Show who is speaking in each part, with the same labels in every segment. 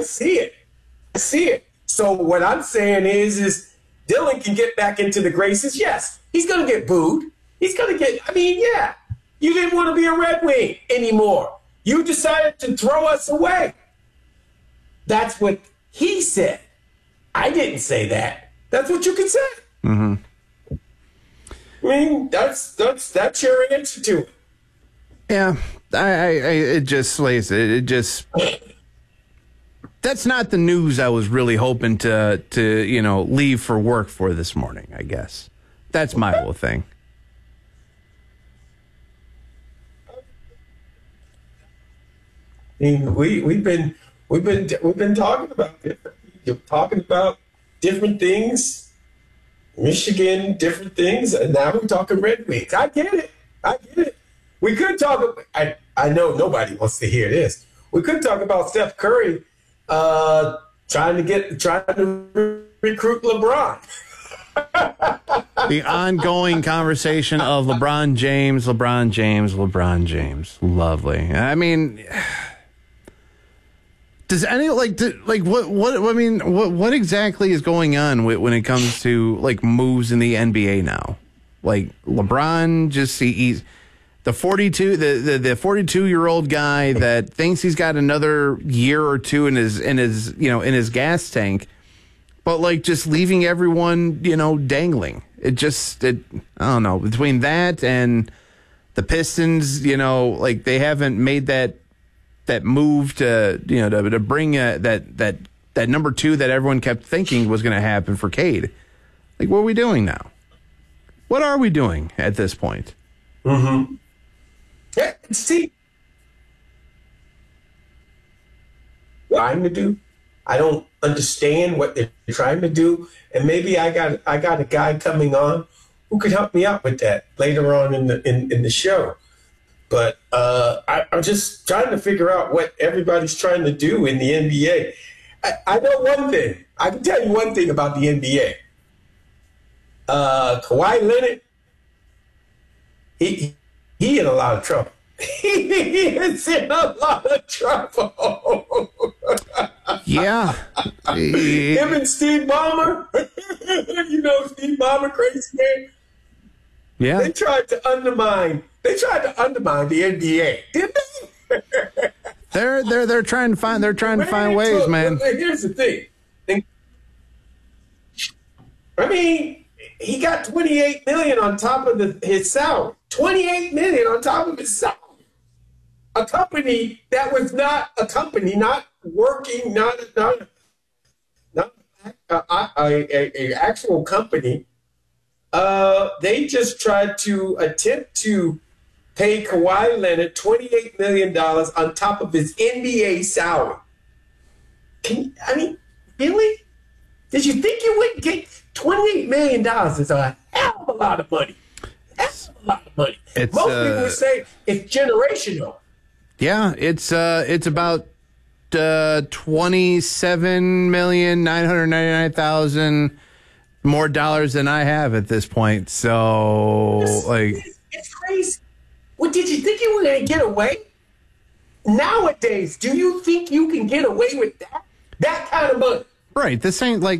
Speaker 1: see it. I see it. So what I'm saying is Dylan can get back into the graces. Yes, he's going to get booed. He's going to get, yeah. You didn't want to be a Red Wing anymore. You decided to throw us away. That's what he said. I didn't say that. That's what you can say.
Speaker 2: Mm-hmm.
Speaker 1: I mean, that's your answer to it.
Speaker 2: Yeah, it just that's not the news I was really hoping to leave for work for this morning, I guess. That's my whole thing.
Speaker 1: I mean, we've been talking about different things, Michigan, different things, and now we're talking Red Wings. I get it. We could talk. I know nobody wants to hear this. We could talk about Steph Curry trying to recruit LeBron.
Speaker 2: The ongoing conversation of LeBron James. Lovely. I mean, does any what exactly is going on when it comes to like moves in the NBA now? Like LeBron he's the 42-year-old guy that thinks he's got another year or two in his gas tank, but like just leaving everyone, dangling. I don't know, between that and the Pistons, they haven't made that move to bring that number two that everyone kept thinking was going to happen for Cade. Like, what are we doing now? What are we doing at this point?
Speaker 1: Mm-hmm. Yeah, see, what I'm trying to do, I don't understand what they're trying to do, and maybe I got a guy coming on who could help me out with that later on in the show. But I'm just trying to figure out what everybody's trying to do in the NBA. I know one thing. I can tell you one thing about the NBA. Kawhi Leonard, he in a lot of trouble. He is in a lot of trouble.
Speaker 2: Yeah.
Speaker 1: Him and Steve Ballmer. Steve Ballmer, crazy man.
Speaker 2: Yeah.
Speaker 1: They tried to undermine the NBA, didn't they?
Speaker 2: They're trying to find ways, man.
Speaker 1: Here's the thing. I mean, he got $28 million on top of his salary. $28 million on top of his salary. A company that was not a company, not working, not a actual company. They just tried to attempt to pay Kawhi Leonard $28 million on top of his NBA salary. Really? Did you think you wouldn't get $28 million? Is a hell of a lot of money. That's a lot of money. Most people would say it's generational.
Speaker 2: Yeah, it's about 27,999,000 more dollars than I have at this point. So,
Speaker 1: it's crazy. Well, did you think you were going to get away? Nowadays, do you think you can get away with that kind of money?
Speaker 2: Right. This ain't the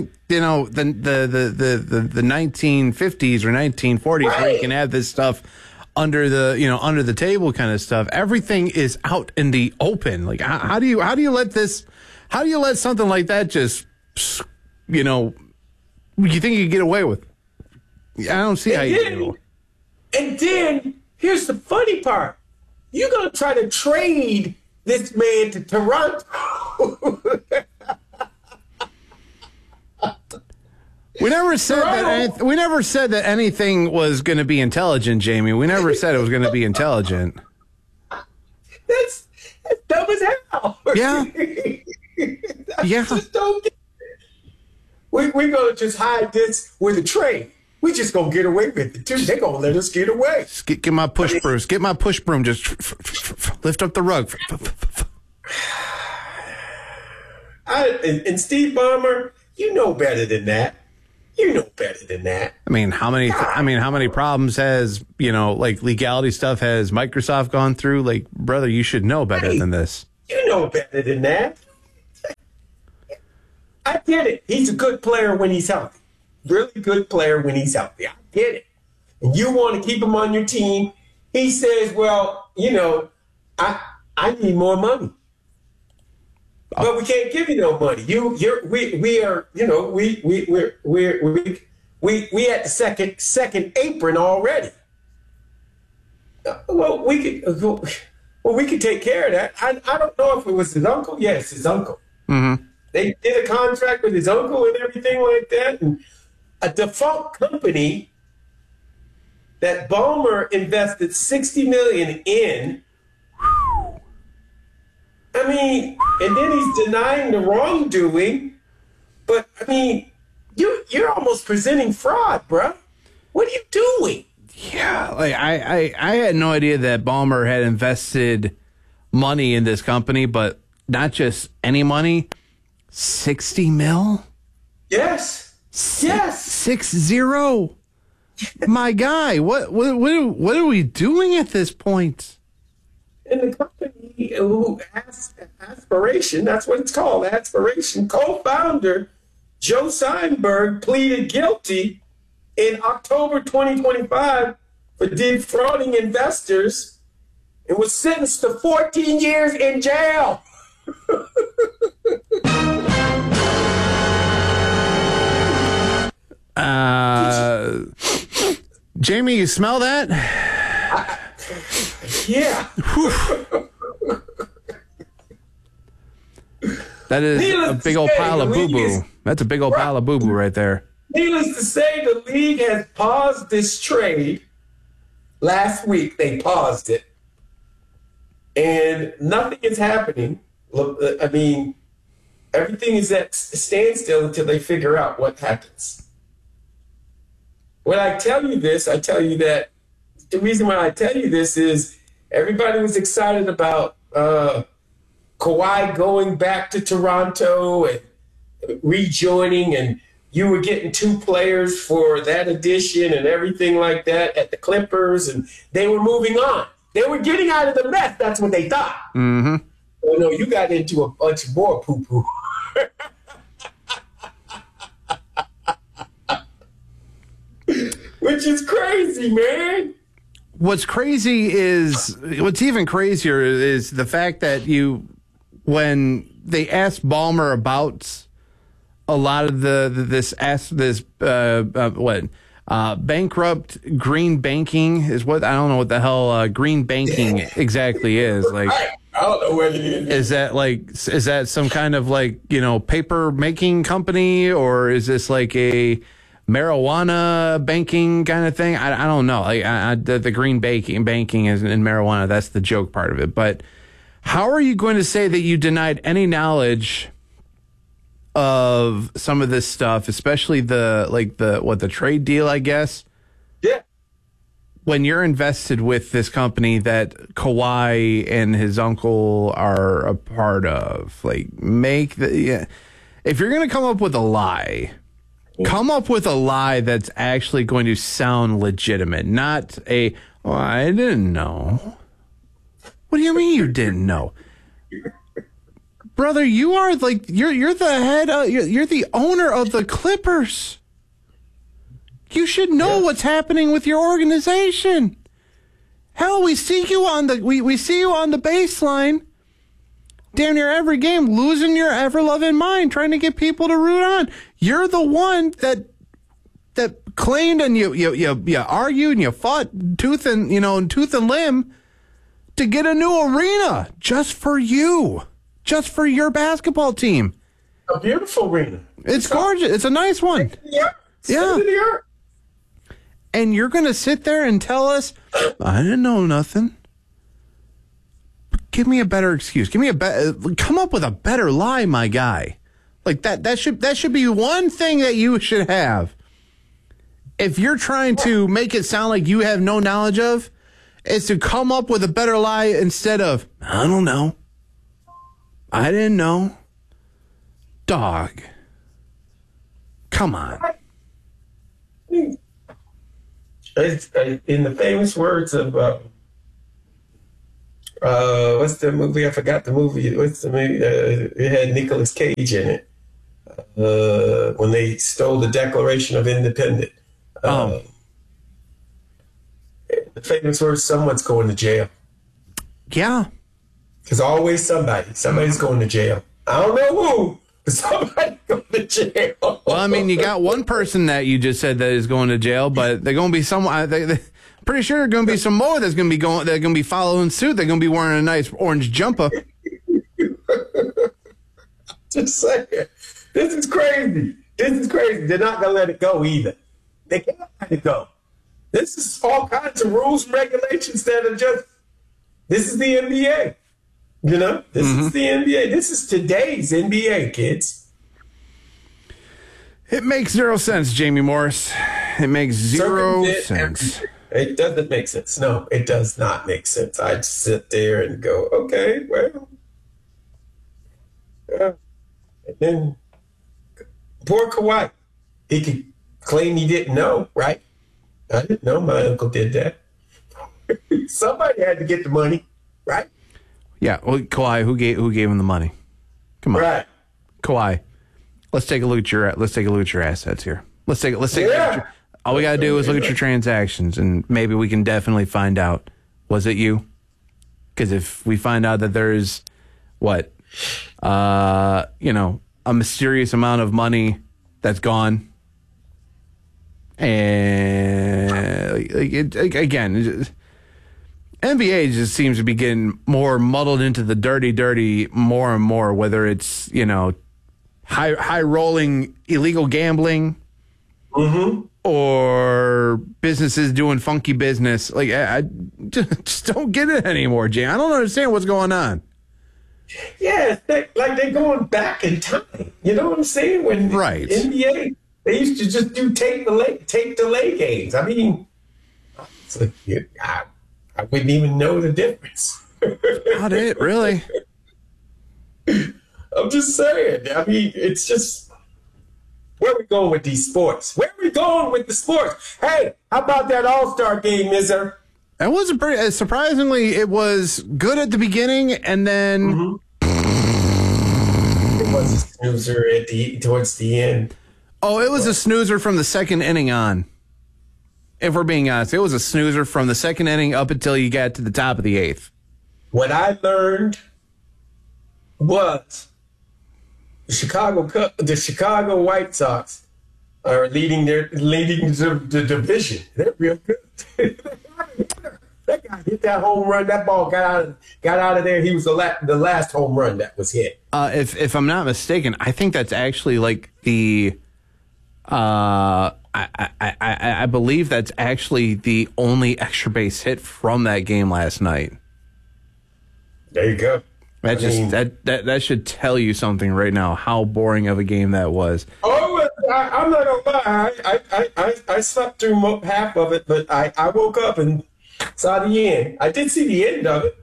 Speaker 2: 1950s or 1940s
Speaker 1: right,
Speaker 2: where you can have this stuff under the table kind of stuff. Everything is out in the open. Like, how do you let something like that just, you think you can get away with? I don't see how you do.
Speaker 1: And then here's the funny part. You're going to try to trade this man to Toronto.
Speaker 2: We never said that anything was going to be intelligent, Jamie. We never said it was going to be intelligent.
Speaker 1: That's dumb as hell.
Speaker 2: Yeah.
Speaker 1: Just don't get it. We're going to just hide this with a trade. We just going to get away with it, too. They're going to let us get away.
Speaker 2: Get my push broom. Get my push broom. Just lift up the rug.
Speaker 1: And Steve Ballmer, you know better than that. You know better than that.
Speaker 2: I mean, how many problems has, legality stuff has Microsoft gone through? Like, brother, you should know better than this.
Speaker 1: You know better than that. get it. He's a good player when he's healthy. Really good player when he's healthy. I get it. And you want to keep him on your team. He says, well, I need more money. But we can't give you no money. We at the second apron already. Well, we could take care of that. I don't know if it was his uncle. Yes, his uncle.
Speaker 2: Mm-hmm.
Speaker 1: They did a contract with his uncle and everything like that. And a defunct company that Ballmer invested $60 million in. I mean, and then he's denying the wrongdoing. But I mean, you're almost presenting fraud, bruh. What are you doing?
Speaker 2: Yeah, like I had no idea that Ballmer had invested money in this company, but not just any money, 60 mil?
Speaker 1: Yes. Yes.
Speaker 2: 60. My guy, what are we doing at this point?
Speaker 1: And the company who Aspiration, that's what it's called, Aspiration, co-founder Joe Seinberg pleaded guilty in October 2025 for defrauding investors and was sentenced to 14 years in jail.
Speaker 2: Jamie, you smell that?
Speaker 1: Yeah.
Speaker 2: That is a big old pile of boo-boo. That's a big old pile of boo-boo right there.
Speaker 1: Needless to say, the league has paused this trade. Last week, they paused it. And nothing is happening. Look, I mean, everything is at standstill until they figure out what happens. When I tell you this, I tell you that the reason why I tell you this is everybody was excited about Kawhi going back to Toronto and rejoining, and you were getting 2 players for that addition and everything like that at the Clippers, and they were moving on. They were getting out of the mess. That's what they thought.
Speaker 2: Mm-hmm.
Speaker 1: Oh, no, you got into a bunch more poo-poo. Which is crazy, man.
Speaker 2: What's even crazier is the fact that when they asked Ballmer about a lot of bankrupt green banking is what, I don't know what the hell green banking exactly is. Like,
Speaker 1: I don't know what it is.
Speaker 2: Is that some kind of paper making company, or is this like a marijuana banking kind of thing? I don't know. The green banking is in marijuana. That's the joke part of it. But how are you going to say that you denied any knowledge of some of this stuff, especially the trade deal, I guess?
Speaker 1: Yeah. When
Speaker 2: you're invested with this company that Kawhi and his uncle are a part of, if you're going to come up with a lie, come up with a lie that's actually going to sound legitimate, not I didn't know. What do you mean you didn't know? Brother, you are you're the head you're the owner of the Clippers. You should know what's happening with your organization. Hell, we see you on the baseline damn near every game, losing your ever-loving mind, trying to get people to root on. You're the one that claimed, and you argued and you fought tooth and limb to get a new arena just for you, just for your basketball team.
Speaker 1: A beautiful arena.
Speaker 2: It's gorgeous. It's a nice one. Yeah. And you're going to sit there and tell us, I didn't know nothing. Give me a better excuse. Come up with a better lie, my guy. Like that should be one thing that you should have. If you're trying to make it sound like you have no knowledge of, is to come up with a better lie instead of, I don't know. I didn't know. Dog. Come on.
Speaker 1: It's, in the famous words of what's the movie? I forgot the movie. What's the movie? It had Nicolas Cage in it. when they stole the Declaration of Independence.
Speaker 2: Oh,
Speaker 1: The famous words, someone's going to jail.
Speaker 2: yeah.
Speaker 1: There's always somebody's going to jail. I don't know who, but somebody's going to jail.
Speaker 2: Well, I mean, you got one person that you just said that is going to jail, but they're going to be someone. Pretty sure there are going to be some more that's going to be going. They're going to be following suit. They're going to be wearing a nice orange jumper.
Speaker 1: Just saying, this is crazy. They're not going to let it go either. They can't let it go. This is all kinds of rules and regulations that are just. This is the NBA. You know, this is the NBA. This is today's NBA, kids.
Speaker 2: It makes zero sense, Jamie Morris. It makes zero sense.
Speaker 1: It doesn't make sense. No, it does not make sense. I'd sit there and go, okay, well. And then poor Kawhi. He could claim he didn't know, right? I didn't know my uncle did that. Somebody had to get the money, right?
Speaker 2: Yeah, well, Kawhi, who gave him the money? Come on,
Speaker 1: Right.
Speaker 2: Kawhi. Let's take a look at your assets here. Let's take
Speaker 1: Yeah.
Speaker 2: all we gotta do is look at your transactions, and maybe we can definitely find out, was it you? Because if we find out that there's a mysterious amount of money that's gone, and again, NBA just seems to be getting more muddled into the dirty more and more, whether it's, high rolling illegal gambling or businesses doing funky business. Like, I just don't get it anymore, Jay. I don't understand what's going on.
Speaker 1: Yeah, they're going back in time. You know what I'm saying? When
Speaker 2: Right.
Speaker 1: NBA, they used to just do tape delay games. I mean, it's like, I wouldn't even know the difference.
Speaker 2: Not it, really.
Speaker 1: I'm just saying. I mean, it's just, where are we going with these sports? Where are we going with the sports? Hey, how about that All-Star game, Izzer?
Speaker 2: It wasn't pretty. Surprisingly, it was good at the beginning, and then
Speaker 1: It was a snoozer towards the end.
Speaker 2: it was a snoozer from the second inning on. If we're being honest, it was a snoozer from the second inning up until you got to the top of the eighth.
Speaker 1: What I learned was the Chicago White Sox are leading the division. They're real good. That guy hit that home run. That ball got out of there. He was the last home run that was hit.
Speaker 2: If I'm not mistaken, I think that's actually like the. I believe that's actually the only extra base hit from that game last night.
Speaker 1: There you go.
Speaker 2: That should tell you something right now, how boring of a game that was.
Speaker 1: Oh, I'm not gonna lie. I slept through half of it, but I woke up and saw the end. I did see the end of it.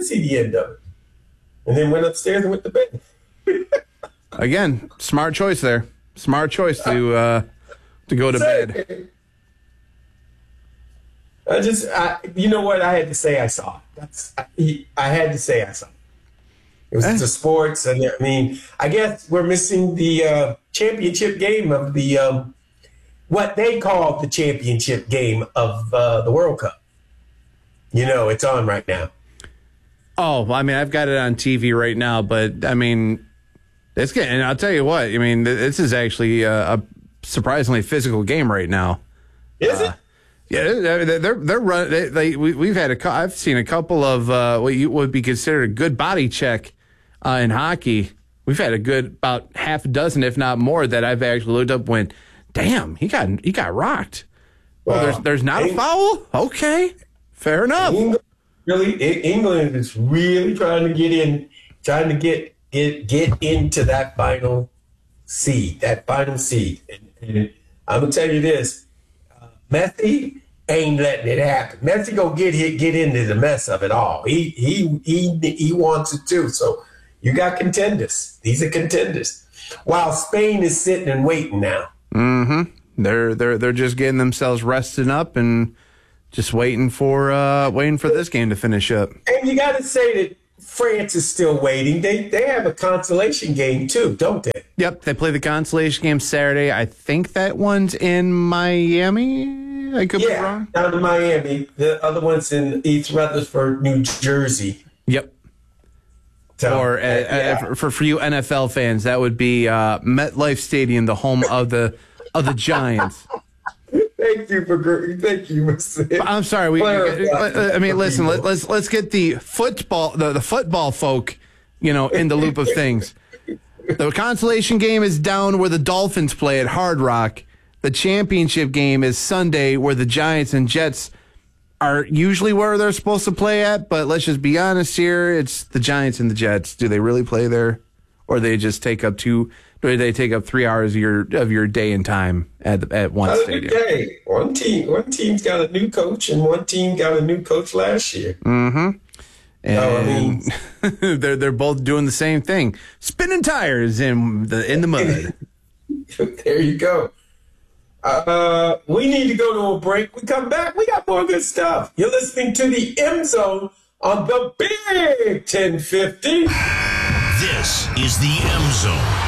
Speaker 1: And then went upstairs and went to bed.
Speaker 2: Again, smart choice there. Smart choice to go to bed.
Speaker 1: You know what? I had to say I saw it. I had to say I saw it. It was the sports, and I mean, I guess we're missing the championship game of the what they call the championship game of the World Cup. You know, it's on right now.
Speaker 2: Oh, well, I mean, I've got it on TV right now, but I mean, it's getting. And I'll tell you what. I mean, this is actually a surprisingly physical game right now.
Speaker 1: Is it?
Speaker 2: Yeah, they're running. We've had I've seen a couple of what would be considered a good body check in hockey. We've had a good about half a dozen, if not more, that I've actually looked up. Went, damn, he got rocked. Well, there's not a foul. Okay, fair enough.
Speaker 1: England is really trying to get into that final seed. And I'm gonna tell you this. Messi ain't letting it happen. Messi gonna get into the mess of it all. He wants it too. So you got contenders. These are contenders. While Spain is sitting and waiting now.
Speaker 2: Mm-hmm. They're just getting themselves rested up and just waiting for this game to finish up.
Speaker 1: And you got to say that France is still waiting. They have a consolation game too, don't they?
Speaker 2: Yep, they play the consolation game Saturday. I think that one's in Miami. I could be wrong.
Speaker 1: Down in Miami. The other one's in East Rutherford, New Jersey.
Speaker 2: Yep.
Speaker 1: So,
Speaker 2: Or for you NFL fans, that would be MetLife Stadium, the home of the Giants.
Speaker 1: Thank you, Mr.
Speaker 2: I'm sorry. Listen. Let's get the football folk, in the loop of things. The consolation game is down where the Dolphins play at Hard Rock. The championship game is Sunday, where the Giants and Jets are usually where they're supposed to play at. But let's just be honest here: it's the Giants and the Jets. Do they really play there, or they just take up 3 hours of your day and time at one stadium?
Speaker 1: Day. One team's got a new coach, and one team got a new coach last year.
Speaker 2: Mm-hmm. And they're both doing the same thing, spinning tires in the mud.
Speaker 1: There you go. We need to go to a break. We come back. We got more good stuff. You're listening to the M Zone on the Big 1050.
Speaker 3: This is the M Zone.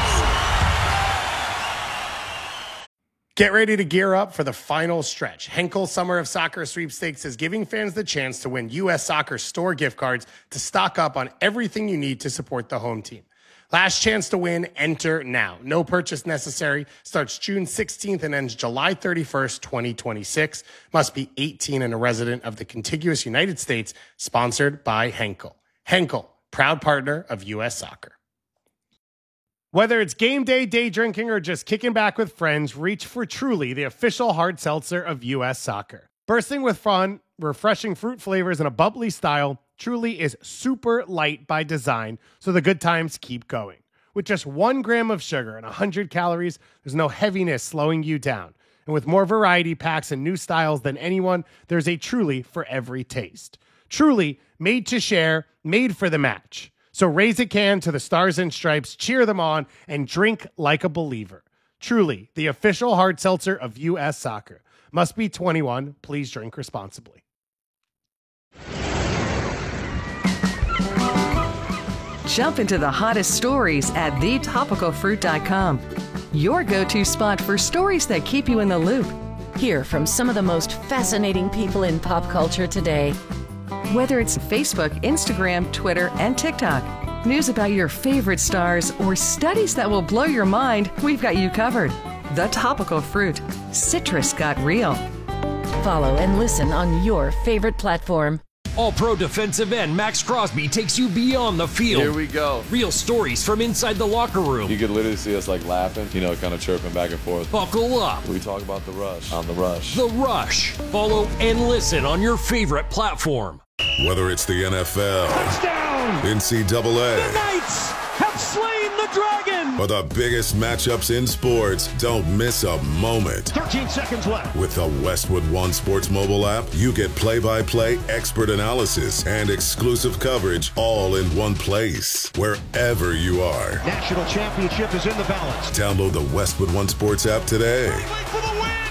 Speaker 4: Get ready to gear up for the final stretch. Henkel Summer of Soccer Sweepstakes is giving fans the chance to win U.S. Soccer store gift cards to stock up on everything you need to support the home team. Last chance to win, enter now. No purchase necessary. Starts June 16th and ends July 31st, 2026. Must be 18 and a resident of the contiguous United States. Sponsored by Henkel. Henkel, proud partner of U.S. Soccer. Whether it's game day, day drinking, or just kicking back with friends, reach for Truly, the official hard seltzer of U.S. Soccer. Bursting with fun, refreshing fruit flavors, and a bubbly style, Truly is super light by design, so the good times keep going. With just 1 gram of sugar and 100 calories, there's no heaviness slowing you down. And with more variety packs and new styles than anyone, there's a Truly for every taste. Truly, made to share, made for the match. So raise a can to the Stars and Stripes, cheer them on, and drink like a believer. Truly, the official hard seltzer of U.S. Soccer. Must be 21. Please drink responsibly.
Speaker 5: Jump into the hottest stories at thetopicalfruit.com. Your go-to spot for stories that keep you in the loop.
Speaker 6: Hear from some of the most fascinating people in pop culture today.
Speaker 5: Whether it's Facebook, Instagram, Twitter, and TikTok, news about your favorite stars, or studies that will blow your mind, we've got you covered. The Topical Fruit. Citrus got real.
Speaker 6: Follow and listen on your favorite platform.
Speaker 7: All-Pro defensive end Max Crosby takes you beyond the field.
Speaker 8: Here we go.
Speaker 7: Real stories from inside the locker room.
Speaker 8: You could literally see us laughing, kind of chirping back and forth.
Speaker 7: Buckle up.
Speaker 8: We talk about The Rush on The Rush.
Speaker 7: The Rush. Follow and listen on your favorite platform.
Speaker 9: Whether it's the NFL,
Speaker 10: touchdown,
Speaker 9: NCAA,
Speaker 10: the Knights have slain the dragon,
Speaker 9: or the biggest matchups in sports, don't miss a moment.
Speaker 10: 13 seconds left.
Speaker 9: With the Westwood One Sports mobile app, you get play-by-play expert analysis and exclusive coverage all in one place, wherever you are.
Speaker 10: National championship is in the balance.
Speaker 9: Download the Westwood One Sports app today.
Speaker 10: For the win.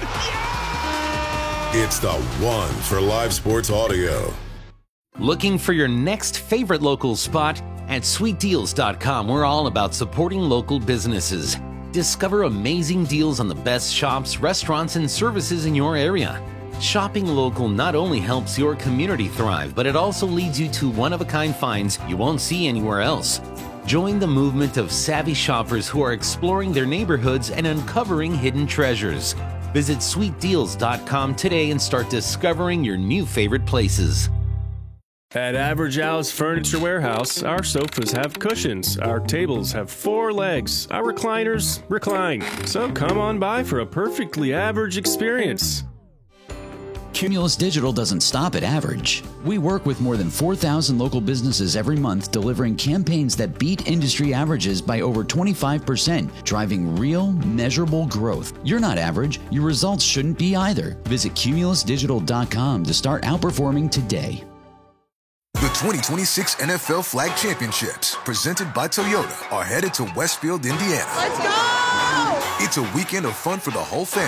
Speaker 10: Yeah!
Speaker 9: It's the one for live sports audio.
Speaker 11: Looking for your next favorite local spot? At sweetdeals.com, we're all about supporting local businesses. Discover amazing deals on the best shops, restaurants, and services in your area. Shopping local not only helps your community thrive, but it also leads you to one-of-a-kind finds you won't see anywhere else. Join the movement of savvy shoppers who are exploring their neighborhoods and uncovering hidden treasures. Visit sweetdeals.com today and start discovering your new favorite places.
Speaker 12: At Average House Furniture Warehouse, our sofas have cushions, our tables have 4 legs, our recliners recline. So come on by for a perfectly average experience.
Speaker 13: Cumulus Digital doesn't stop at average. We work with more than 4,000 local businesses every month, delivering campaigns that beat industry averages by over 25%, driving real, measurable growth. You're not average. Your results shouldn't be either. Visit cumulusdigital.com to start outperforming today.
Speaker 14: The 2026 NFL Flag Championships, presented by Toyota, are headed to Westfield, Indiana.
Speaker 15: Let's go!
Speaker 14: It's a weekend of fun for the whole family,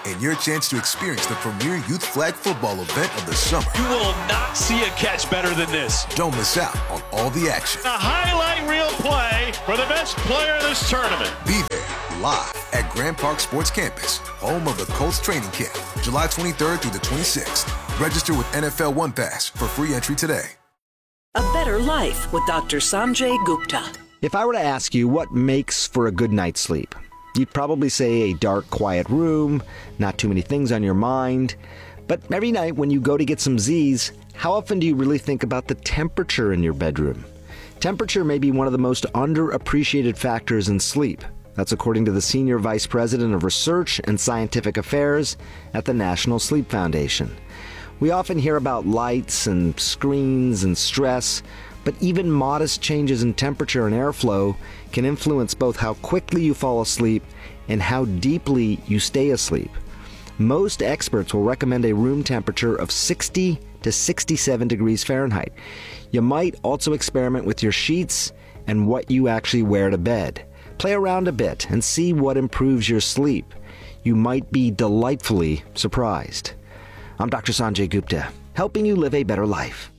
Speaker 14: and your chance to experience the premier youth flag football event of the summer.
Speaker 10: You will not see a catch better than this.
Speaker 14: Don't miss out on all the action.
Speaker 10: A highlight reel play for the best player in this tournament.
Speaker 14: Be there live at Grand Park Sports Campus, home of the Colts training camp, July 23rd through the 26th. Register with NFL One Pass for free entry today.
Speaker 15: A better life with Dr. Sanjay Gupta.
Speaker 16: If I were to ask you what makes for a good night's sleep, you'd probably say a dark, quiet room, not too many things on your mind. But every night when you go to get some Z's, how often do you really think about the temperature in your bedroom? Temperature may be one of the most underappreciated factors in sleep. That's according to the Senior Vice President of Research and Scientific Affairs at the National Sleep Foundation. We often hear about lights and screens and stress, but even modest changes in temperature and airflow can influence both how quickly you fall asleep and how deeply you stay asleep. Most experts will recommend a room temperature of 60 to 67 degrees Fahrenheit. You might also experiment with your sheets and what you actually wear to bed. Play around a bit and see what improves your sleep. You might be delightfully surprised. I'm Dr. Sanjay Gupta, helping you live a better life.